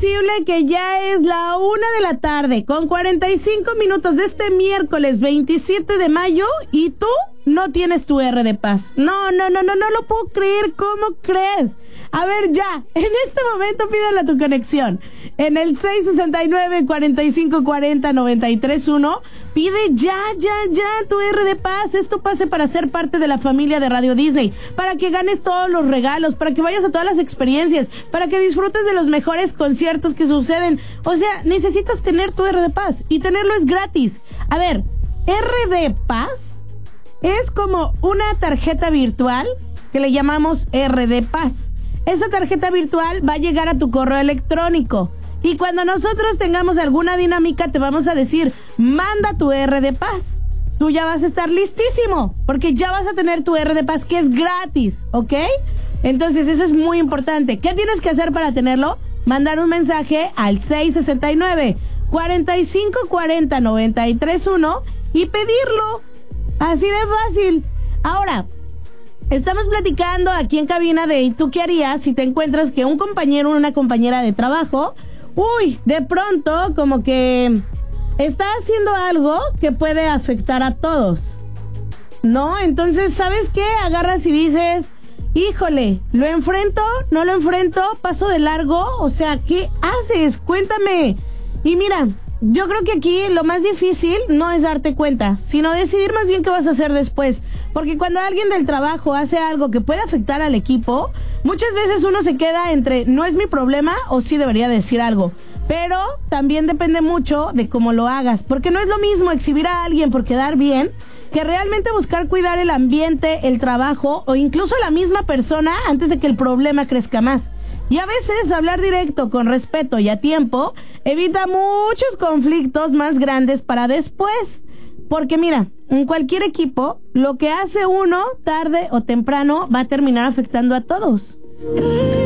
posible que ya es la 1:00 con 45 minutos de este miércoles 27 de mayo y tú no tienes tu R de paz? No lo puedo creer. ¿Cómo crees? A ver, ya, en este momento pídele a tu conexión. En el 669-4540-931, pide ya tu R de paz. Esto pase para ser parte de la familia de Radio Disney, para que ganes todos los regalos, para que vayas a todas las experiencias, para que disfrutes de los mejores conciertos que suceden. O sea, necesitas tener tu R de paz y tenerlo es gratis. A ver, R de paz es como una tarjeta virtual que le llamamos R de paz. Esa tarjeta virtual va a llegar a tu correo electrónico y cuando nosotros tengamos alguna dinámica te vamos a decir, manda tu R de paz. Tú ya vas a estar listísimo porque ya vas a tener tu R de paz que es gratis, ¿ok? Entonces eso es muy importante. ¿Qué tienes que hacer para tenerlo? Mandar un mensaje al 669-4540-931 y pedirlo. Así de fácil. Ahora, estamos platicando aquí en cabina de ¿y tú qué harías si te encuentras que un compañero o una compañera de trabajo, de pronto como que está haciendo algo que puede afectar a todos? ¿No? Entonces, ¿sabes qué? Agarras y dices, híjole, ¿lo enfrento? ¿No lo enfrento? ¿Paso de largo? O sea, ¿qué haces? Cuéntame. Y mira, yo creo que aquí lo más difícil no es darte cuenta, sino decidir más bien qué vas a hacer después. Porque cuando alguien del trabajo hace algo que puede afectar al equipo, muchas veces uno se queda entre no es mi problema o sí debería decir algo. Pero también depende mucho de cómo lo hagas, porque no es lo mismo exhibir a alguien por quedar bien que realmente buscar cuidar el ambiente, el trabajo o incluso la misma persona antes de que el problema crezca más. Y a veces hablar directo, con respeto y a tiempo, evita muchos conflictos más grandes para después. Porque mira, en cualquier equipo, lo que hace uno, tarde o temprano, va a terminar afectando a todos.